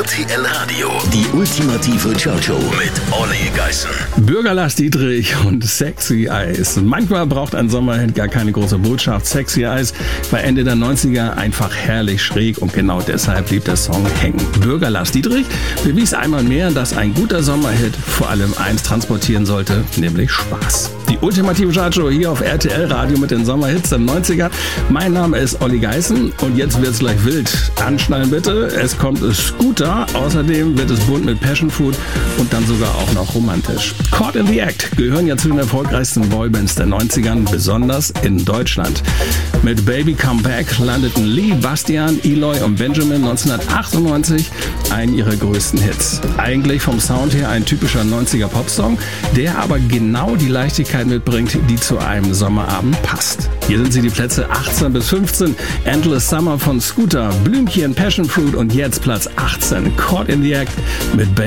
RTL Radio. Die ultimative Chow-Show mit Olli Geißen. Bürger Lars Dietrich und Sexy Eyes. Manchmal braucht ein Sommerhit gar keine große Botschaft. Sexy Eyes war Ende der 90er einfach herrlich schräg und genau deshalb blieb der Song hängen. Bürger Lars Dietrich bewies einmal mehr, dass ein guter Sommerhit vor allem eins transportieren sollte, nämlich Spaß. Die ultimative Chow-Show hier auf RTL Radio mit den Sommerhits der 90er. Mein Name ist Olli Geißen und jetzt wird's gleich wild. Anschnallen bitte, es kommt Scooter, außerdem wird es bunt mit Passion Fruit und dann sogar auch noch romantisch. Caught in the Act gehören ja zu den erfolgreichsten Boybands der 90ern, besonders in Deutschland. Mit Baby Come Back landeten Lee, Bastian, Eloy und Benjamin 1998 einen ihrer größten Hits. Eigentlich vom Sound her ein typischer 90er Popsong, der aber genau die Leichtigkeit mitbringt, die zu einem Sommerabend passt. Hier sind sie die Plätze 18 bis 15, Endless Summer von Scooter, Blümchen, Passion Fruit und jetzt Platz 18, Caught in the Act mit Baby